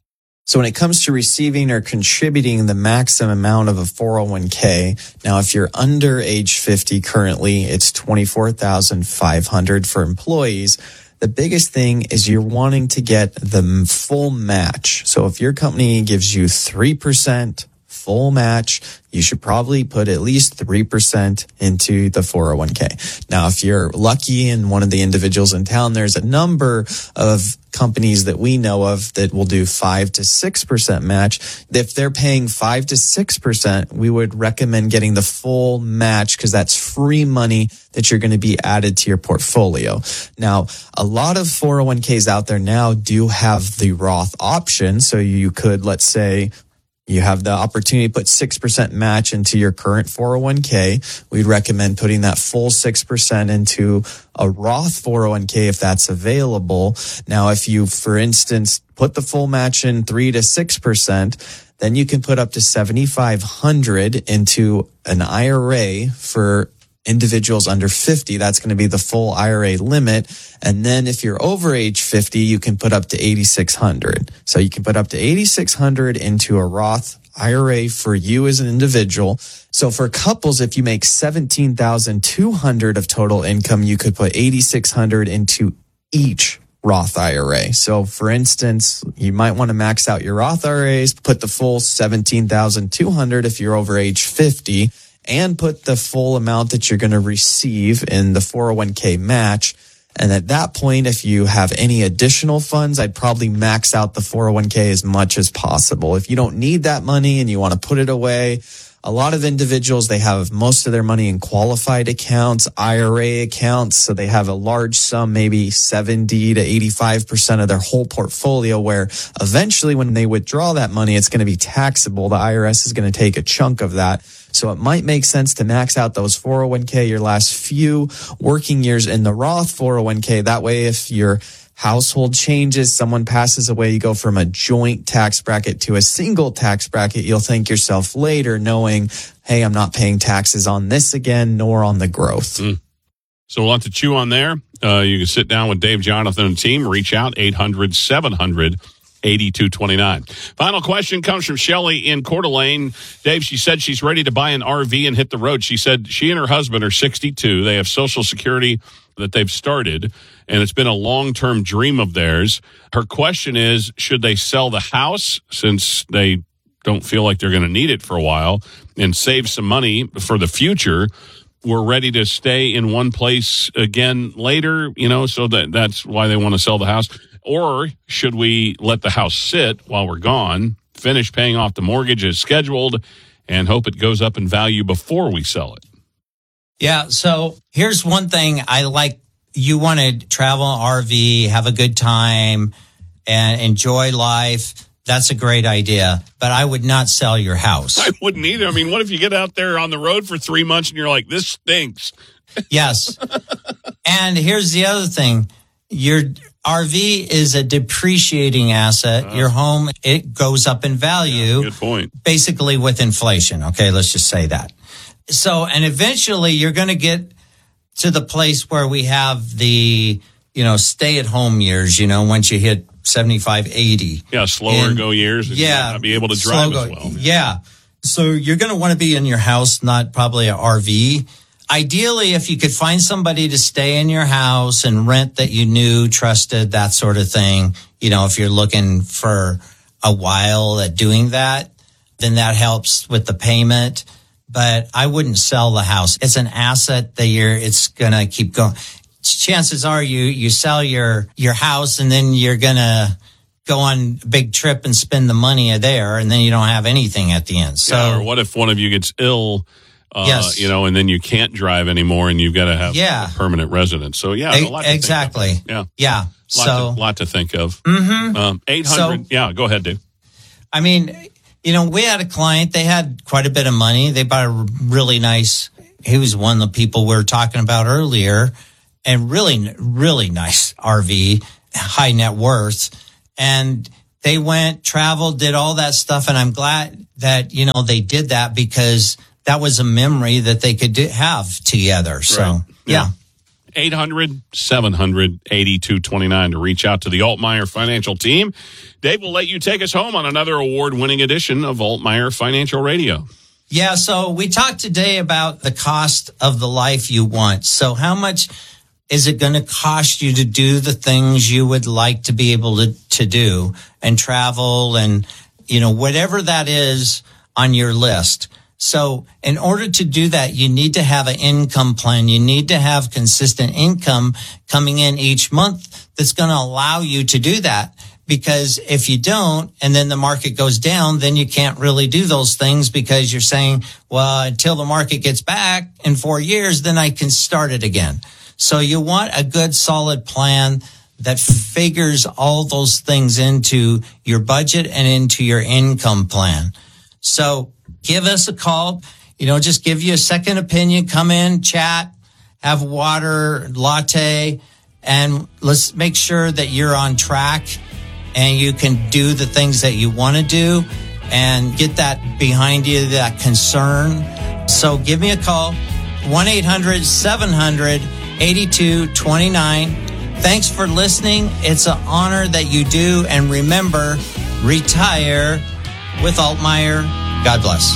So when it comes to receiving or contributing the maximum amount of a four oh one k, now if you're under age fifty currently, it's twenty-four thousand five hundred dollars for employees. The biggest thing is you're wanting to get the full match. So if your company gives you three percent full match, you should probably put at least three percent into the four oh one k. Now, if you're lucky and one of the individuals in town, there's a number of companies that we know of that will do five to six percent match. If they're paying five to six percent, we would recommend getting the full match because that's free money that you're going to be added to your portfolio. Now, a lot of four oh one k's out there now do have the Roth option. So you could, let's say, you have the opportunity to put six percent match into your current four oh one k. We'd recommend putting that full six percent into a Roth four oh one k if that's available. Now, if you, for instance, put the full match in three to six percent, then you can put up to seventy-five hundred into an I R A for individuals under fifty. That's going to be the full I R A limit. And then if you're over age fifty, you can put up to eighty-six hundred. So you can put up to eighty-six hundred into a Roth I R A for you as an individual. So for couples, if you make seventeen thousand two hundred of total income, you could put eighty-six hundred into each Roth I R A. So for instance, you might want to max out your Roth I R As, put the full seventeen thousand two hundred if you're over age fifty, and put the full amount that you're going to receive in the four oh one k match. And at that point, if you have any additional funds, I'd probably max out the four oh one k as much as possible. If you don't need that money and you want to put it away, a lot of individuals, they have most of their money in qualified accounts, I R A accounts. So they have a large sum, maybe seventy to eighty-five percent of their whole portfolio, where eventually when they withdraw that money, it's going to be taxable. The I R S is going to take a chunk of that. So it might make sense to max out those four oh one k your last few working years in the Roth four oh one k. That way, if your household changes, someone passes away, you go from a joint tax bracket to a single tax bracket, you'll thank yourself later knowing, hey, I'm not paying taxes on this again, nor on the growth. Mm. So a lot to chew on there. Uh, you can sit down with Dave, Jonathan, and team. Reach out, eight hundred, seven hundred, eighty-two twenty-nine. Final question comes from Shelley in Coeur d'Alene. Dave, she said she's ready to buy an R V and hit the road. She said she and her husband are sixty-two. They have Social Security that they've started, and it's been a long-term dream of theirs. Her question is, should they sell the house since they don't feel like they're going to need it for a while and save some money for the future? We're ready to stay in one place again later, you know, so that that's why they want to sell the house. Or should we let the house sit while we're gone, finish paying off the mortgage as scheduled, and hope it goes up in value before we sell it? Yeah, so here's one thing I like. You want to travel R V, have a good time, and enjoy life. That's a great idea, but I would not sell your house. I wouldn't either. I mean, what if you get out there on the road for three months and you're like, this stinks? Yes. And here's the other thing. Your R V is a depreciating asset. Uh, Your home, it goes up in value. Yeah, good point. Basically with inflation. Okay, let's just say that. So, and eventually you're going to get to the place where we have the, you know, stay at home years, you know, once you hit seventy-five, eighty. Yeah, slower and, go years. And yeah. You might not be able to drive go, as well. Yeah. So you're going to want to be in your house, not probably an R V. Ideally, if you could find somebody to stay in your house and rent that you knew, trusted, that sort of thing, you know, if you're looking for a while at doing that, then that helps with the payment. But I wouldn't sell the house. It's an asset that you're, it's going to keep going. Chances are you, you sell your, your house and then you're going to go on a big trip and spend the money there, and then you don't have anything at the end. So, yeah, or what if one of you gets ill? Uh, yes. You know, and then you can't drive anymore, and you've got to have yeah. a permanent residence. So, yeah, a, a lot to exactly. Think of. Yeah, yeah. Lot So, to, lot to think of. Mm-hmm. Um, eight hundred. So, yeah, go ahead, Dave. I mean, you know, we had a client. They had quite a bit of money. They bought a really nice. He was one of the people we were talking about earlier, and really, really nice R V, high net worth, and they went, traveled, did all that stuff, and I'm glad that you know they did that because that was a memory that they could do, have together. So, right. yeah. eight hundred, seven hundred, eighty-two twenty-nine to reach out to the Altmeyer Financial team. Dave will let you take us home on another award-winning edition of Altmeyer Financial Radio. Yeah, so we talked today about the cost of the life you want. So how much is it going to cost you to do the things you would like to be able to, to do and travel and, you know, whatever that is on your list. So in order to do that, you need to have an income plan. You need to have consistent income coming in each month that's going to allow you to do that. Because if you don't, and then the market goes down, then you can't really do those things because you're saying, well, until the market gets back in four years, then I can start it again. So you want a good, solid plan that figures all those things into your budget and into your income plan. So give us a call, you know, just give you a second opinion, come in, chat, have water, latte, and let's make sure that you're on track and you can do the things that you want to do and get that behind you, that concern. So give me a call, one eight hundred, seven hundred, eighty-two twenty-nine. Thanks for listening. It's an honor that you do. And remember, retire with Altmeyer. God bless.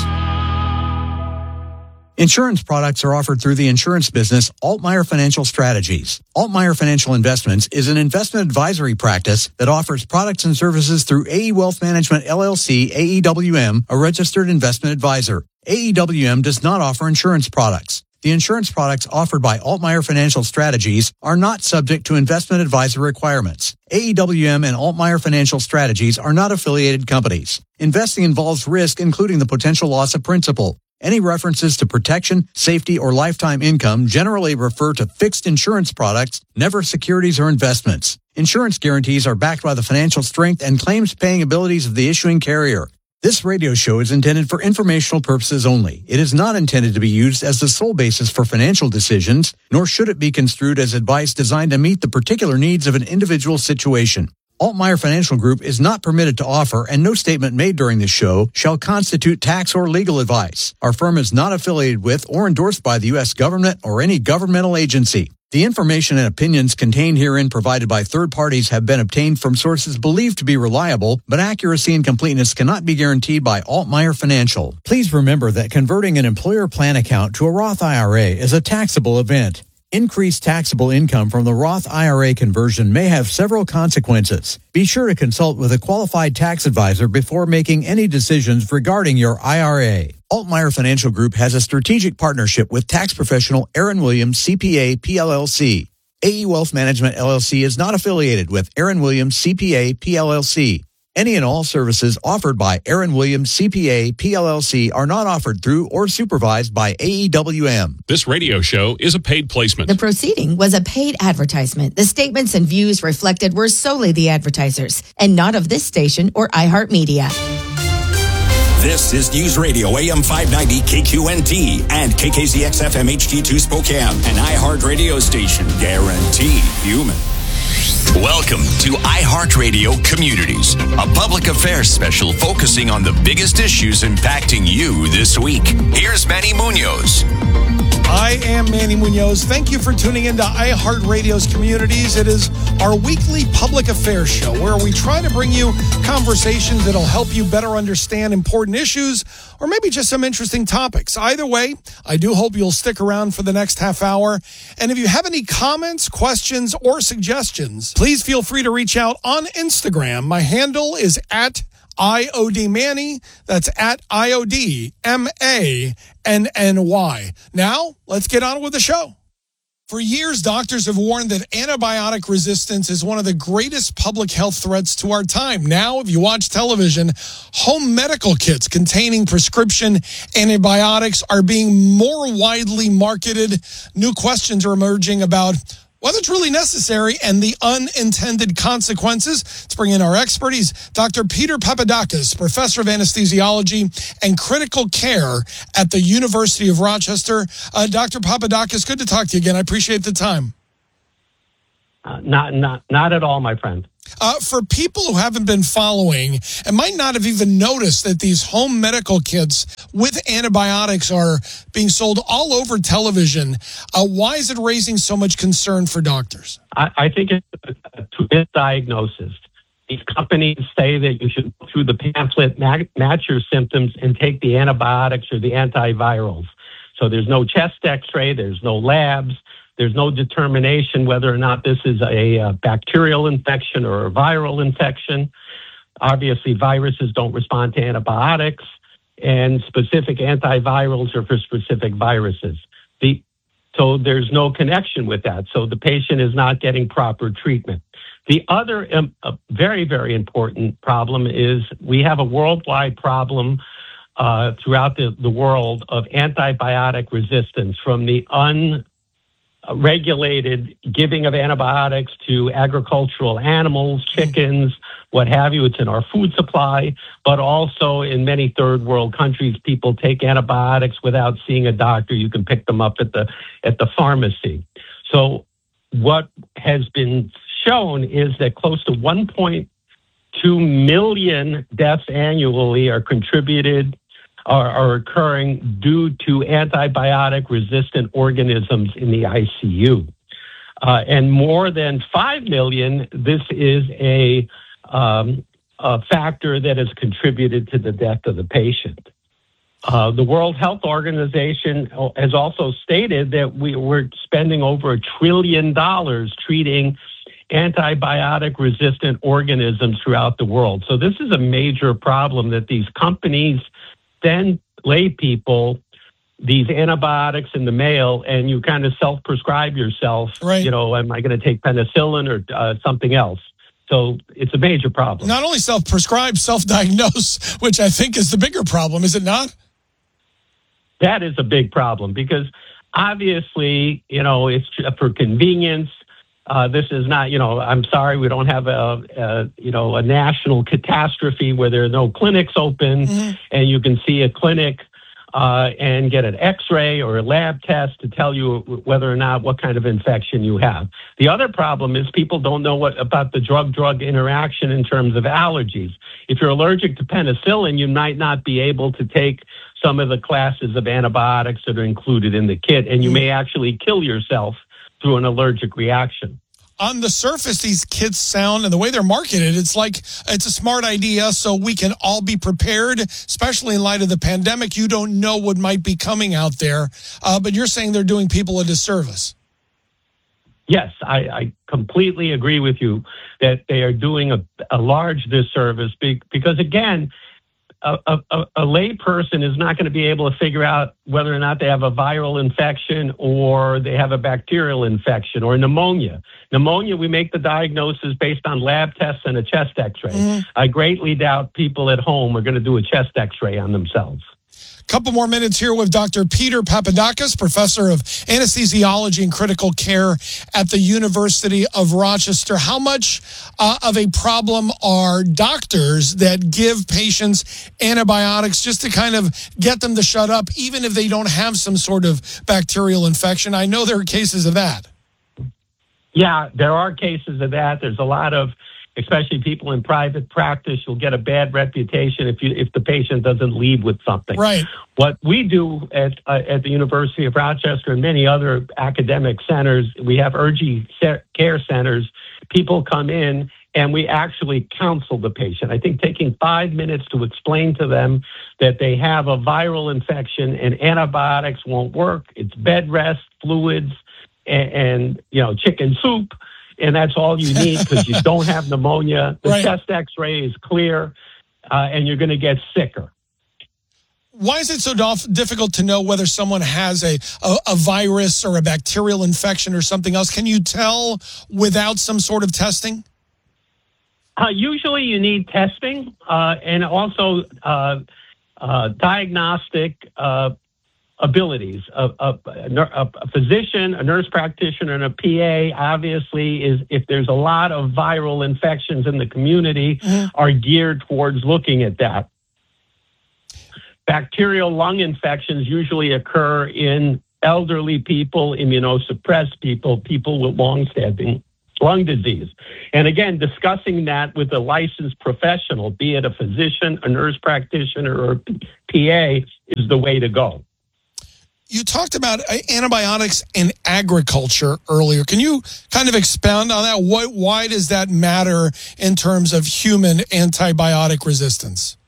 Insurance products are offered through the insurance business Altmeyer Financial Strategies. Altmeyer Financial Investments is an investment advisory practice that offers products and services through A E Wealth Management, L L C, A E W M, a registered investment advisor. A E W M does not offer insurance products. The insurance products offered by Altmeyer Financial Strategies are not subject to investment advisor requirements. A E W M and Altmeyer Financial Strategies are not affiliated companies. Investing involves risk, including the potential loss of principal. Any references to protection, safety, or lifetime income generally refer to fixed insurance products, never securities or investments. Insurance guarantees are backed by the financial strength and claims-paying abilities of the issuing carrier. This radio show is intended for informational purposes only. It is not intended to be used as the sole basis for financial decisions, nor should it be construed as advice designed to meet the particular needs of an individual situation. Altmeyer Financial Group is not permitted to offer, and no statement made during this show shall constitute tax or legal advice. Our firm is not affiliated with or endorsed by the U S government or any governmental agency. The information and opinions contained herein provided by third parties have been obtained from sources believed to be reliable, but accuracy and completeness cannot be guaranteed by Altmeyer Financial. Please remember that converting an employer plan account to a Roth I R A is a taxable event. Increased taxable income from the Roth I R A conversion may have several consequences. Be sure to consult with a qualified tax advisor before making any decisions regarding your I R A. Altmeyer Financial Group has a strategic partnership with tax professional Aaron Williams, C P A, P L L C. A E Wealth Management, L L C is not affiliated with Aaron Williams, C P A, P L L C. Any and all services offered by Aaron Williams, C P A, P L L C are not offered through or supervised by A E W M. This radio show is a paid placement. The proceeding was a paid advertisement. The statements and views reflected were solely the advertisers and not of this station or iHeartMedia. This is News Radio A M five ninety K Q N T and K K Z X F M H D two Spokane, an iHeart radio station guaranteed human. Welcome to iHeartRadio Communities, a public affairs special focusing on the biggest issues impacting you this week. Here's Manny Munoz. I am Manny Munoz. Thank you for tuning into iHeartRadio's Communities. It is our weekly public affairs show where we try to bring you conversations that'll help you better understand important issues or maybe just some interesting topics. Either way, I do hope you'll stick around for the next half hour. And if you have any comments, questions, or suggestions, please feel free to reach out on Instagram. My handle is at I O D Manny. That's at I O D M A N N Y. Now, let's get on with the show. For years, doctors have warned that antibiotic resistance is one of the greatest public health threats to our time. Now, if you watch television, home medical kits containing prescription antibiotics are being more widely marketed. New questions are emerging about whether it's really necessary and the unintended consequences. Let's bring in our expert. He's Doctor Peter Papadakis, professor of anesthesiology and critical care at the University of Rochester. Uh, Doctor Papadakis, good to talk to you again. I appreciate the time. Uh, not, not, not at all, my friend. Uh, for people who haven't been following and might not have even noticed that these home medical kits with antibiotics are being sold all over television, uh, why is it raising so much concern for doctors? I, I think it's a, a misdiagnosis. These companies say that you should go through the pamphlet, ma- match your symptoms, and take the antibiotics or the antivirals. So there's no chest x-ray, there's no labs. There's no determination whether or not this is a, a bacterial infection or a viral infection. Obviously, viruses don't respond to antibiotics, and specific antivirals are for specific viruses. The, so there's no connection with that. So the patient is not getting proper treatment. The other um, uh, very, very important problem is we have a worldwide problem uh, throughout the, the world of antibiotic resistance from the un regulated giving of antibiotics to agricultural animals, chickens, what have you. It's in our food supply, but also in many third world countries, people take antibiotics without seeing a doctor. You can pick them up at the at the pharmacy. So what has been shown is that close to one point two million deaths annually are contributed Are, are occurring due to antibiotic-resistant organisms in the I C U. Uh, and more than five million, this is a, um, a factor that has contributed to the death of the patient. Uh, the World Health Organization has also stated that we, we're spending over a trillion dollars treating antibiotic-resistant organisms throughout the world. So this is a major problem that these companies then lay people these antibiotics in the mail, and you kind of self-prescribe yourself. Right. You know, am I going to take penicillin or uh, something else? So it's a major problem. Not only self-prescribe, self-diagnose, which I think is the bigger problem, is it not? That is a big problem because obviously, you know, it's for convenience. Uh, this is not, you know, I'm sorry, we don't have a, a, you know, a national catastrophe where there are no clinics open, mm-hmm. and you can see a clinic uh, and get an x-ray or a lab test to tell you whether or not what kind of infection you have. The other problem is people don't know what about the drug-drug interaction in terms of allergies. If you're allergic to penicillin, you might not be able to take some of the classes of antibiotics that are included in the kit, and you mm-hmm. may actually kill yourself through an allergic reaction. On the surface, these kits sound, and the way they're marketed, it's like it's a smart idea so we can all be prepared, especially in light of the pandemic. You don't know what might be coming out there, uh, but you're saying they're doing people a disservice. Yes, I, I completely agree with you that they are doing a, a large disservice because, again, A, a, a lay person is not going to be able to figure out whether or not they have a viral infection or they have a bacterial infection or pneumonia. Pneumonia, we make the diagnosis based on lab tests and a chest x-ray. Mm-hmm. I greatly doubt people at home are going to do a chest x-ray on themselves. Couple more minutes here with Doctor Peter Papadakis, professor of anesthesiology and critical care at the University of Rochester. How much uh, of a problem are doctors that give patients antibiotics just to kind of get them to shut up, even if they don't have some sort of bacterial infection? I know there are cases of that. Yeah, there are cases of that. There's a lot of, especially people in private practice, you'll get a bad reputation if you if the patient doesn't leave with something. Right. What we do at uh, at the University of Rochester and many other academic centers, we have urgent care centers. People come in and we actually counsel the patient. I think taking five minutes to explain to them that they have a viral infection and antibiotics won't work. It's bed rest, fluids, and, and you know, chicken soup. And that's all you need because you don't have pneumonia. The right. chest x-ray is clear, uh, and you're going to get sicker. Why is it so dof- difficult to know whether someone has a, a, a virus or a bacterial infection or something else? Can you tell without some sort of testing? Uh, usually you need testing uh, and also uh, uh, diagnostic uh, abilities. A, a, a, a physician, a nurse practitioner, and a P A, obviously, is if there's a lot of viral infections in the community, mm-hmm. are geared towards looking at that. Bacterial lung infections usually occur in elderly people, immunosuppressed people, people with long-standing lung disease. And again, discussing that with a licensed professional, be it a physician, a nurse practitioner, or a P A, is the way to go. You talked about antibiotics in agriculture earlier. Can you kind of expound on that? What, why does that matter in terms of human antibiotic resistance?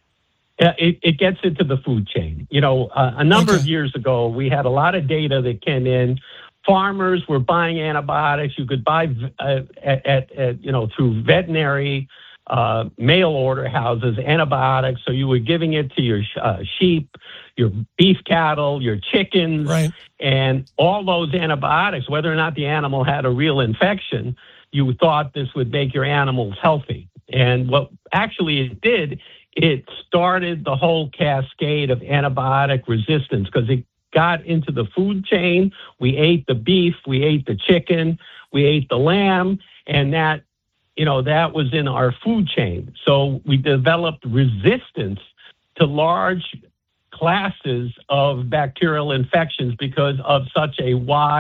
It, it gets into the food chain. You know, uh, a number okay. of years ago, we had a lot of data that came in. Farmers were buying antibiotics. You could buy uh, at, at, at, you know, through veterinary uh, mail order houses, antibiotics. So you were giving it to your uh, sheep, your beef cattle, your chickens, right. and all those antibiotics, whether or not the animal had a real infection, you thought this would make your animals healthy. And what actually it did, it started the whole cascade of antibiotic resistance because it got into the food chain. We ate the beef, we ate the chicken, we ate the lamb, and that, you know, that was in our food chain. So we developed resistance to large classes of bacterial infections because of such a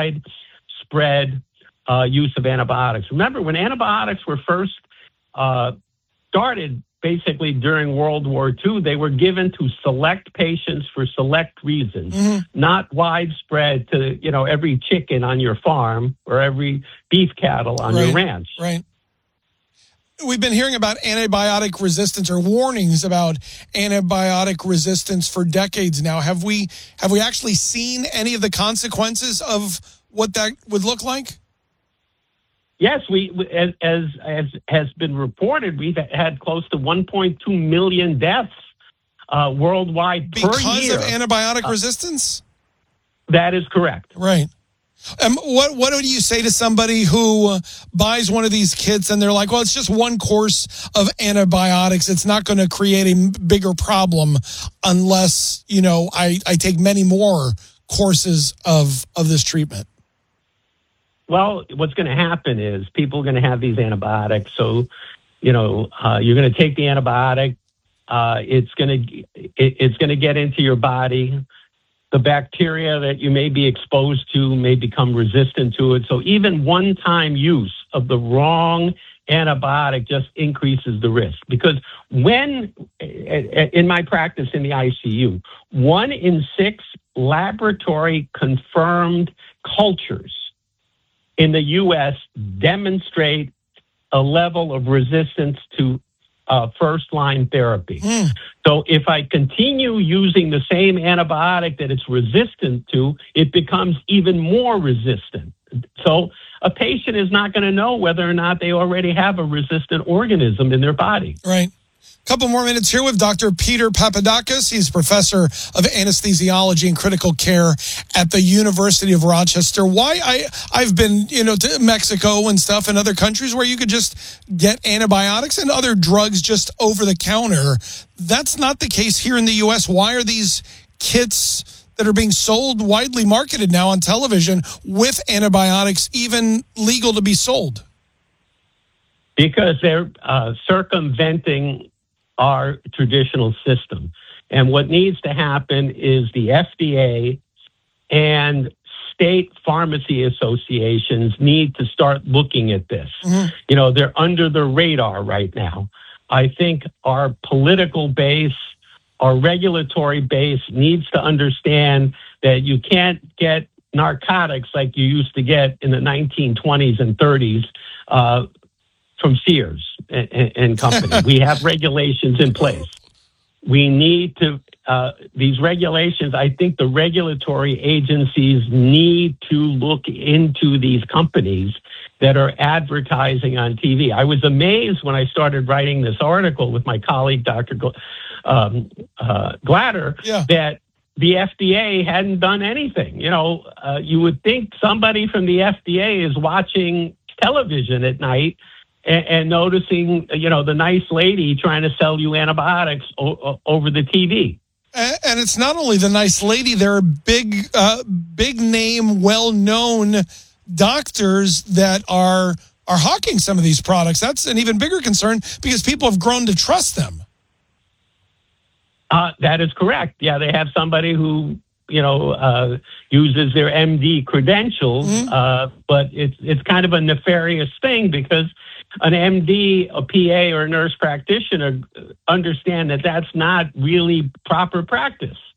widespread uh, use of antibiotics. Remember, when antibiotics were first uh, started, basically during World War Two, they were given to select patients for select reasons, mm-hmm. not widespread to, you know, every chicken on your farm or every beef cattle on right. your ranch. Right. We've been hearing about antibiotic resistance or warnings about antibiotic resistance for decades now. Have we have we actually seen any of the consequences of what that would look like? Yes, we as as as has been reported, we've had close to one point two million deaths uh, worldwide per year because of antibiotic uh, resistance. That is correct. Right. Um, what what do you say to somebody who uh, buys one of these kits and they're like, well, it's just one course of antibiotics. It's not going to create a bigger problem unless, you know, I, I take many more courses of of this treatment. Well, what's going to happen is people are going to have these antibiotics. So, you know, uh, you're going to take the antibiotic. Uh, it's going to it, it's going to get into your body. The bacteria that you may be exposed to may become resistant to it. So even one-time use of the wrong antibiotic just increases the risk. Because when, in my practice in the I C U, one in six laboratory confirmed cultures in the U S demonstrate a level of resistance to uh, first-line therapy. Mm. So if I continue using the same antibiotic that it's resistant to, it becomes even more resistant. So a patient is not going to know whether or not they already have a resistant organism in their body. Right. Couple more minutes here with Doctor Peter Papadakis. He's professor of anesthesiology and critical care at the University of Rochester. Why I I've been, you know, to Mexico and stuff and other countries where you could just get antibiotics and other drugs just over the counter. That's not the case here in the U S. Why are these kits that are being sold, widely marketed now on television with antibiotics even legal to be sold? Because they're uh, circumventing our traditional system. And what needs to happen is the F D A and state pharmacy associations need to start looking at this. Mm-hmm. You know, they're under the radar right now. I think our political base, our regulatory base needs to understand that you can't get narcotics like you used to get in the nineteen twenties and thirties uh, from Sears and, and company. We have regulations in place. We need to, uh, these regulations, I think the regulatory agencies need to look into these companies that are advertising on T V. I was amazed when I started writing this article with my colleague, Doctor Go- um, uh, Glatter, Yeah. that the F D A hadn't done anything. You know, uh, you would think somebody from the F D A is watching television at night and, and noticing, you know, the nice lady trying to sell you antibiotics o- over the T V. And, and it's not only the nice lady. There are big, uh, big name, well-known doctors that are are hawking some of these products. That's an even bigger concern because people have grown to trust them. Uh, that is correct. Yeah, they have somebody who, you know, uh, uses their M D credentials, mm-hmm. uh, but it's it's kind of a nefarious thing because an M D, a P A, or a nurse practitioner understand that that's not really proper practice.